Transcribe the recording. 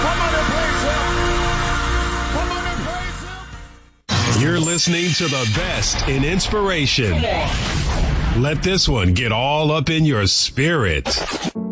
Come on and praise him. Come on and praise him. You're listening to the best in inspiration. Let this one get all up in your spirit.